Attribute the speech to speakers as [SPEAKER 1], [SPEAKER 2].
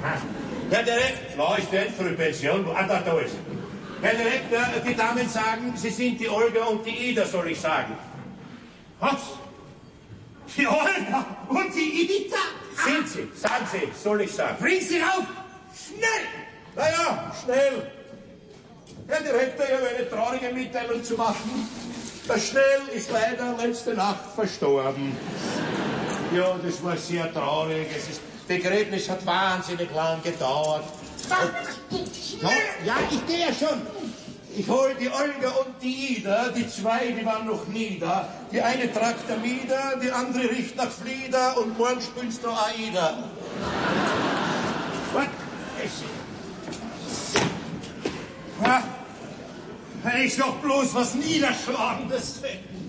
[SPEAKER 1] Herr Direktor, wo ist denn für eine Pension? Ah, da ist er. Herr Direktor, die Damen sagen, Sie sind die Olga und die Ida, soll ich sagen.
[SPEAKER 2] Was? Die Olga und die Ida?
[SPEAKER 1] Sind Sie, sagen Sie, soll ich sagen.
[SPEAKER 2] Bring sie rauf! Schnell!
[SPEAKER 1] Naja, schnell. Herr Direktor, ich habe eine traurige Mitteilung zu machen. Der Schnell ist leider letzte Nacht verstorben. Ja, das war sehr traurig. Das Begräbnis hat wahnsinnig lang gedauert. Ja, ich gehe ja schon. Ich hole die Olga und die Ida. Die zwei, die waren noch nie da. Die eine tragt der Mieder, die andere riecht nach Flieder und morgen spielst du Aida.
[SPEAKER 2] Was? Ist doch bloß was Niederschlagendes.